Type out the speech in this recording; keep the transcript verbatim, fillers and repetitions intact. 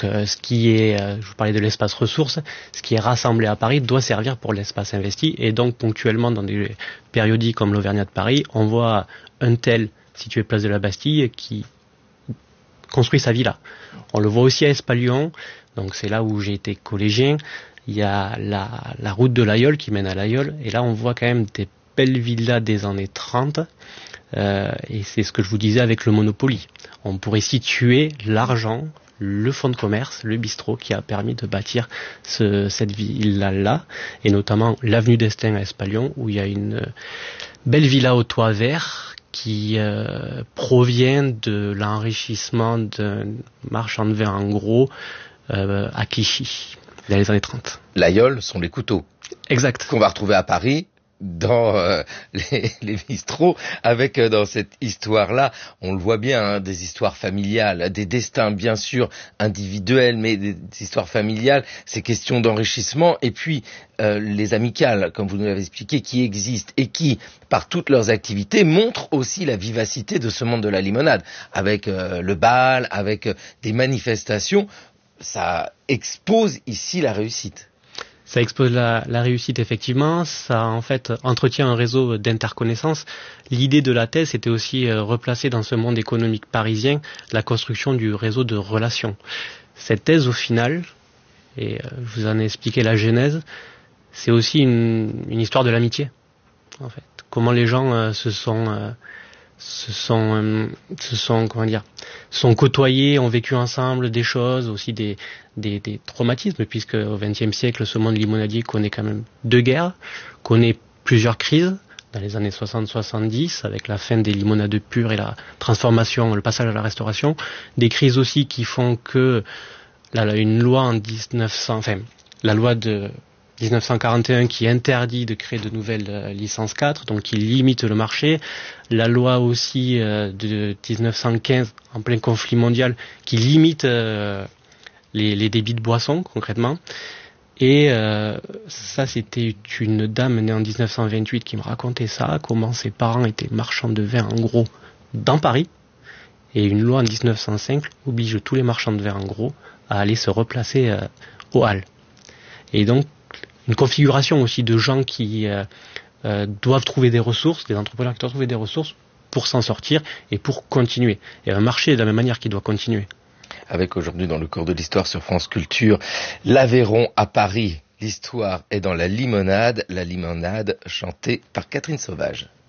Donc euh, ce qui est, euh, je vous parlais de l'espace ressources, ce qui est rassemblé à Paris doit servir pour l'espace investi. Et donc ponctuellement dans des périodiques comme l'Auvergnat de Paris, on voit un tel situé place de la Bastille qui construit sa villa. On le voit aussi à Espalion, donc c'est là où j'ai été collégien. Il y a la, la route de l'Aïeul qui mène à l'Aïeul, et là on voit quand même des belles villas des années trente, euh, et c'est ce que je vous disais avec le Monopoly. On pourrait situer l'argent, le fonds de commerce, le bistrot qui a permis de bâtir ce, cette villa-là, et notamment l'avenue d'Estaing à Espalion, où il y a une belle villa au toit vert qui euh, provient de l'enrichissement d'un marchand de vin en gros euh, à Clichy, dans les années trente. L'Aïeul sont les couteaux. Exact. Qu'on va retrouver à Paris, dans euh, les, les bistrots, avec euh, dans cette histoire-là, on le voit bien, hein, des histoires familiales, des destins bien sûr individuels, mais des, des histoires familiales, ces questions d'enrichissement, et puis euh, les amicales, comme vous nous l'avez expliqué, qui existent et qui, par toutes leurs activités, montrent aussi la vivacité de ce monde de la limonade, avec euh, le bal, avec euh, des manifestations. Ça expose ici la réussite. Ça expose la, la réussite, effectivement. Ça, en fait, entretient un réseau d'interconnaissance. L'idée de la thèse, c'était aussi euh, replacer dans ce monde économique parisien la construction du réseau de relations. Cette thèse, au final, et euh, je vous en ai expliqué la genèse, c'est aussi une, une histoire de l'amitié, en fait. Comment les gens euh, se sont... Euh, se sont, euh, se sont, comment dire, sont côtoyés, ont vécu ensemble des choses, aussi des, des, des traumatismes, puisque au vingtième siècle, ce monde limonadier connaît quand même deux guerres, connaît plusieurs crises, dans les années soixante soixante-dix, avec la fin des limonades pures et la transformation, le passage à la restauration, des crises aussi qui font que, là, là une loi en dix-neuf cents, enfin, la loi de dix-neuf cent quarante et un qui interdit de créer de nouvelles euh, licences quatre, donc qui limite le marché. La loi aussi euh, de dix-neuf cent quinze, en plein conflit mondial, qui limite euh, les, les débits de boissons, concrètement. Et euh, ça, c'était une dame née en dix-neuf cent vingt-huit qui me racontait ça, comment ses parents étaient marchands de vin, en gros, dans Paris. Et une loi en dix-neuf cent cinq oblige tous les marchands de vin, en gros, à aller se replacer euh, aux Halles. Et donc, une configuration aussi de gens qui euh, euh, doivent trouver des ressources, des entrepreneurs qui doivent trouver des ressources pour s'en sortir et pour continuer. Et un marché de la même manière qui doit continuer. Avec aujourd'hui dans le cours de l'histoire sur France Culture, l'Aveyron à Paris. L'histoire est dans la limonade, la limonade chantée par Catherine Sauvage.